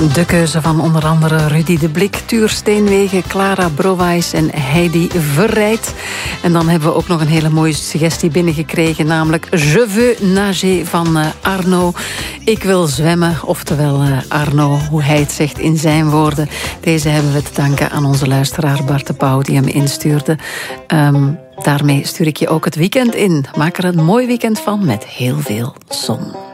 De keuze van onder andere Rudy de Blik, Tuur Steenwegen, Clara Browijs en Heidi Verrijt. En dan hebben we ook nog een hele mooie suggestie binnengekregen, namelijk Je veux nager van Arno. Ik wil zwemmen, oftewel Arno, hoe hij het zegt in zijn woorden. Deze hebben we te danken aan onze luisteraar Bart de Pauw die hem instuurde. Daarmee stuur ik je ook het weekend in. Maak er een mooi weekend van met heel veel zon.